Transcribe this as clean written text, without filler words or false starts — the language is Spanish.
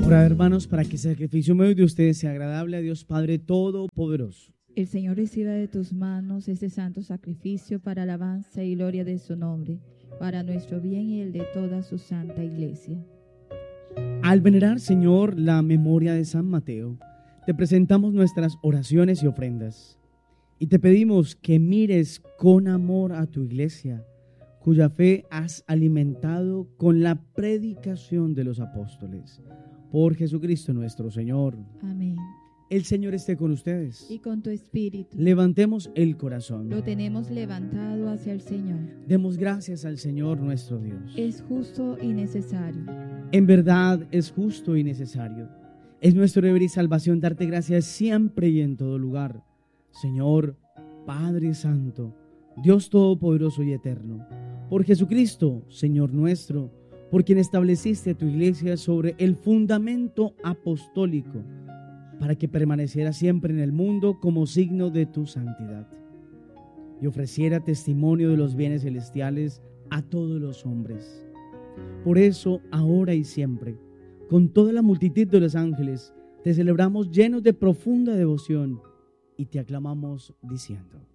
Orad, hermanos, para que el sacrificio medio de ustedes sea agradable a Dios Padre Todopoderoso. El Señor reciba de tus manos este santo sacrificio para alabanza y gloria de su nombre, para nuestro bien y el de toda su santa iglesia. Al venerar, Señor, la memoria de San Mateo, te presentamos nuestras oraciones y ofrendas. Y te pedimos que mires con amor a tu iglesia, cuya fe has alimentado con la predicación de los apóstoles. Por Jesucristo nuestro Señor. Amén. El Señor esté con ustedes. Y con tu espíritu. Levantemos el corazón. Lo tenemos levantado hacia el Señor. Demos gracias al Señor nuestro Dios. Es justo y necesario. En verdad es justo y necesario. Es nuestro deber y salvación darte gracias siempre y en todo lugar. Señor, Padre Santo, Dios Todopoderoso y Eterno, por Jesucristo, Señor nuestro, por quien estableciste tu iglesia sobre el fundamento apostólico, para que permaneciera siempre en el mundo como signo de tu santidad, y ofreciera testimonio de los bienes celestiales a todos los hombres. Por eso, ahora y siempre, con toda la multitud de los ángeles, te celebramos llenos de profunda devoción y te aclamamos diciendo: